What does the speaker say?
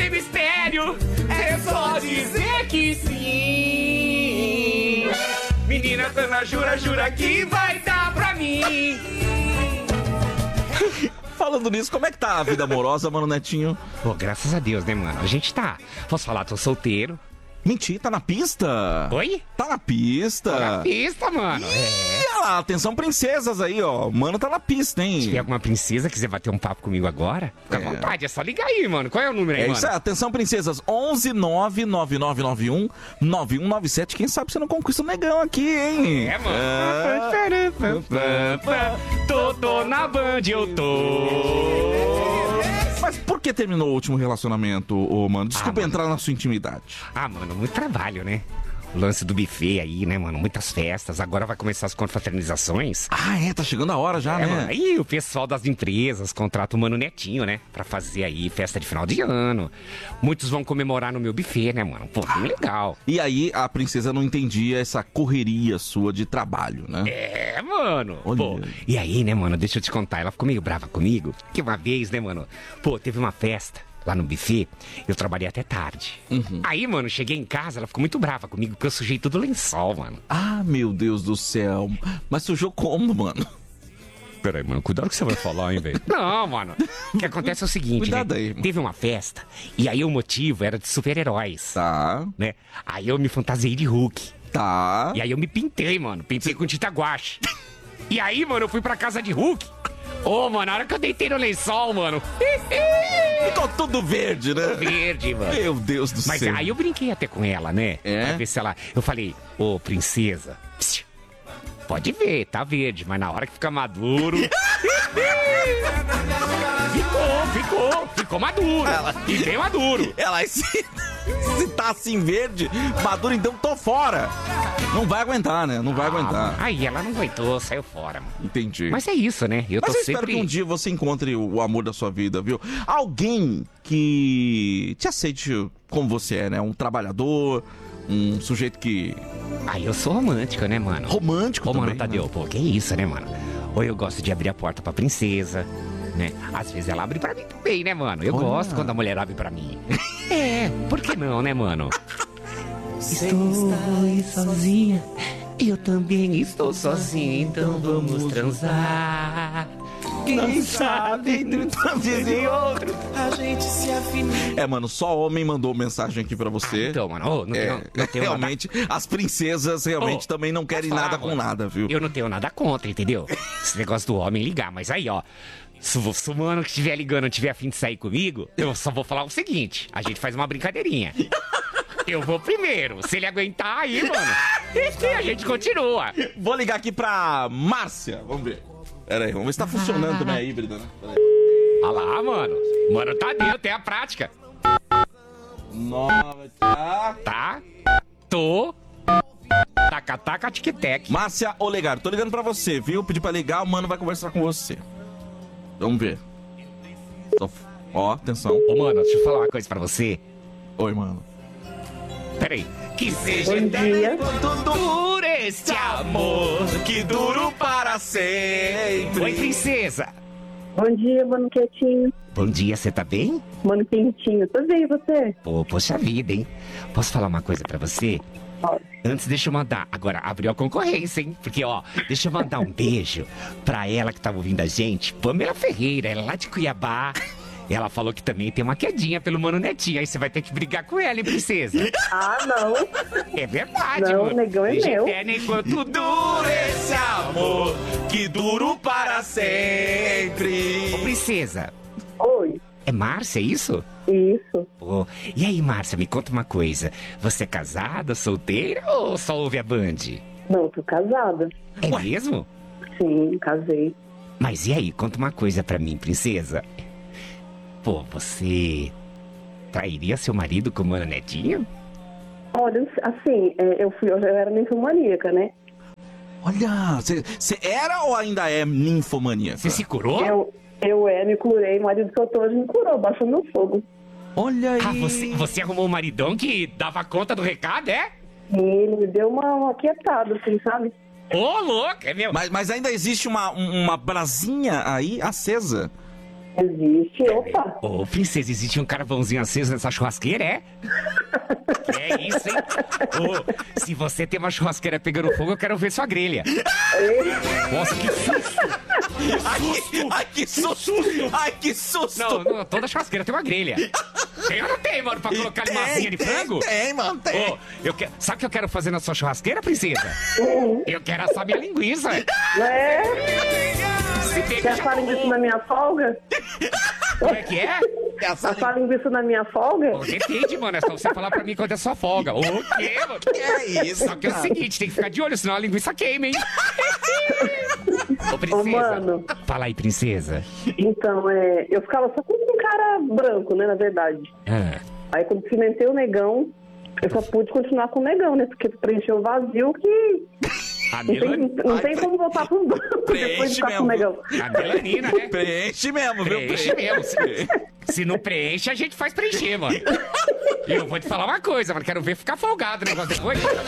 tem mistério, é só dizer que sim. Menina Tana, jura que vai dar pra mim. Falando nisso, como é que tá a vida amorosa, mano, Netinho? Pô, graças a Deus, né, mano? A gente tá. Posso falar, tô solteiro. Mentira, tá na pista? Oi? Tá na pista. Tá na pista, mano. Olha lá, atenção princesas aí, ó. Mano, tá na pista, hein? Se tiver alguma princesa quiser bater um papo comigo agora, fica à vontade, é só ligar aí, mano. Qual é o número aí, É mano? isso aí, atenção princesas, 11-99991-9197. Quem sabe você não conquista o negão aqui, hein? É, mano. Tô na Band, eu tô. Mas por que terminou o último relacionamento, ô, mano? Desculpa entrar na sua intimidade. Ah, mano, muito trabalho, né? O lance do buffet aí, né, mano? Muitas festas. Agora vai começar as confraternizações. Ah, tá chegando a hora já, né? Mano, aí o pessoal das empresas contrata o Mano Netinho, né? Pra fazer aí festa de final de ano. Muitos vão comemorar no meu buffet, né, mano? Pô, bem legal. E aí a princesa não entendia essa correria sua de trabalho, né? É, mano. Olha. Pô, e aí, né, mano? Deixa eu te contar. Ela ficou meio brava comigo. Que uma vez, né, mano? Pô, teve uma festa lá no buffet, eu trabalhei até tarde. Aí, mano, cheguei em casa, ela ficou muito brava comigo, porque eu sujei tudo lençol, mano. Ah, meu Deus do céu. Mas sujou como, mano? Peraí, mano, cuidado com o que você vai falar, hein, velho? Não, mano. O que acontece é o seguinte, Cuidado né? aí, mano. Teve uma festa, e aí o motivo era de super-heróis, Tá, né? Aí eu me fantasiei de Hulk. tá. E aí eu me pintei, mano. Pintei com tinta guache. E aí, mano, eu fui pra casa de Hulk. Ô, mano, na hora que eu deitei no lençol, mano. Ficou tudo verde, né? Verde, mano. Meu Deus do Mas céu. aí eu brinquei até com ela, né? É? Pra ver se ela... Eu falei, ô, princesa, psiu, pode ver, tá verde, mas na hora que ficar maduro... Ficou maduro. E bem maduro. Ela, se tá assim verde, maduro, então tô fora. Não vai aguentar, né? Não vai aguentar. Aí ela não aguentou, saiu fora, mano. Entendi. Mas é isso, né? Eu Mas tô eu espero sempre... que um dia você encontre o amor da sua vida, viu? Alguém que te aceite como você é, né? Um trabalhador, um sujeito que... Aí eu sou romântica, né, mano? Romântico Ô, também, mano, Tadeu, né? pô, que isso, né, mano? Ou eu gosto de abrir a porta pra princesa, né? Às vezes ela abre pra mim também, né, mano? Eu Olha. gosto quando a mulher abre pra mim. É, por que não, né, mano? Estou sozinha, eu também estou sozinha, então vamos transar. Quem sabe entre um dia e outro a gente se afina. É, mano, só homem mandou mensagem aqui pra você. Então, mano, ô, não tenho realmente, as princesas realmente Ô, também não querem posso nada falar, com mano? nada, viu? Eu não tenho nada contra, entendeu? Esse negócio do homem ligar, mas aí, ó. Se o mano que estiver ligando não tiver afim de sair comigo, eu só vou falar o seguinte: a gente faz uma brincadeirinha. Eu vou primeiro. Se ele aguentar aí, mano, a gente continua. Vou ligar aqui pra Márcia, vamos ver. Pera aí, vamos ver se tá funcionando também a híbrida, né? Pera aí. Olha lá, mano. Mano, Tadeu, tem a prática. Tá? Tô. Taca, tic-tac. Márcia Olegário, tô ligando pra você, viu? Pedi pra ligar, o mano vai conversar com você. Vamos ver. Ó, atenção. Ô, mano, deixa eu falar uma coisa pra você. Oi, mano. Peraí. Que seja Bom dia. duro este amor Que duro para sempre. Oi, princesa. Bom dia, mano quietinho. Bom dia, você tá bem? Mano quentinho. Tô bem, e você? Pô, poxa vida, hein? Posso falar uma coisa pra você? Pode. Antes, deixa eu mandar. Agora, abriu a concorrência, hein? Porque, ó, deixa eu mandar um beijo pra ela que tava ouvindo a gente, Pamela Ferreira, ela é lá de Cuiabá. Ela falou que também tem uma quedinha pelo Mano Netinho. Aí você vai ter que brigar com ela, hein, princesa? Ah, não. É verdade, Não, mano. o negão é Beijo meu. eterno enquanto dura esse amor. Que duro para sempre. Ô, princesa, Oi. é Márcia, é isso? Isso. Ô, e aí, Márcia, me conta uma coisa. Você é casada, solteira ou só ouve a Band? Não, tô casada. É mesmo? Sim, casei. Mas e aí, conta uma coisa pra mim, princesa. Pô, você trairia seu marido com o Mano Netinho? Olha, assim, eu era ninfomaníaca, né? Olha, você era ou ainda é ninfomaníaca? Você se curou? Eu me curei, o marido que eu tô hoje me curou, baixou meu fogo. Olha aí. Ah, você arrumou um maridão que dava conta do recado, é? E ele me deu uma quietada, assim, sabe? Ô, louco, é meu. Mas ainda existe uma brasinha aí acesa. Existe, opa. Ô, princesa, existe um carvãozinho aceso nessa churrasqueira, é? Que é isso, hein? Ô, se você tem uma churrasqueira pegando fogo, eu quero ver sua grelha. Nossa, que susto! Ai, que susto! Ai, que susto! Não, toda churrasqueira tem uma grelha. Tem ou não tem, mano, pra colocar ali massinha de frango? Tem, mano, tem. Ô, sabe o que eu quero fazer na sua churrasqueira, princesa? Eu quero assar minha linguiça. É? Se Quer pegar assar linguiça na minha folga? Como é que é? Assar linguiça na minha folga? Pô, depende, mano. É só você falar pra mim quando é sua folga. O quê, mano? Que é isso, Só que é o seguinte, tem que ficar de olho, senão a linguiça queima, hein? Ô, princesa. Ô, mano. Fala aí, princesa. Então, eu ficava só com um cara branco, né, na verdade. Ah, Aí quando cimentei o negão, eu só pude continuar com o negão, né? Porque preencheu o vazio que a não tem como voltar pro banco depois de Preenche ficar com o mesmo. negão. A melanina, né? Preenche mesmo, viu? Preenche mesmo. Se não preenche, a gente faz preencher, mano. E eu vou te falar uma coisa, mano. Quero ver ficar folgado o negócio depois.